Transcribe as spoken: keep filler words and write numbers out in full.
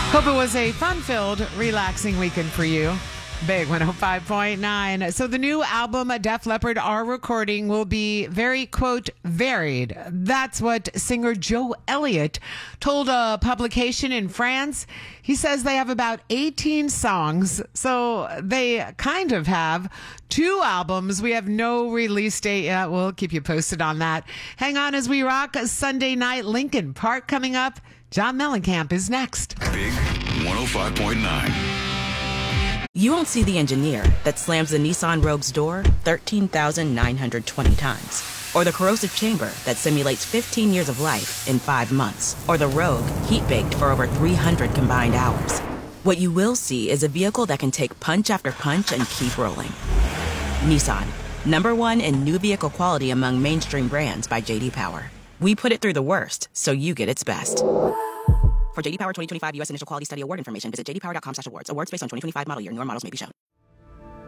Hope it was a fun-filled, relaxing weekend for you. Big one oh five point nine. So the new album Def Leppard are recording will be very, quote, varied. That's what singer Joe Elliott told a publication in France. He says they have about eighteen songs, so they kind of have two albums. We have no release date yet. We'll keep you posted on that. Hang on as we rock Sunday night. Lincoln Park coming up. John Mellencamp is next. Big one oh five point nine. You won't see the engineer that slams the Nissan Rogue's door thirteen thousand nine hundred twenty times. Or the corrosive chamber that simulates fifteen years of life in five months. Or the Rogue heat-baked for over three hundred combined hours. What you will see is a vehicle that can take punch after punch and keep rolling. Nissan, number one in new vehicle quality among mainstream brands by J D Power. We put it through the worst, so you get its best. For J D Power twenty twenty-five U S Initial Quality Study Award information, visit j d power dot com slash awards. Awards based on twenty twenty-five model year. Newer models may be shown.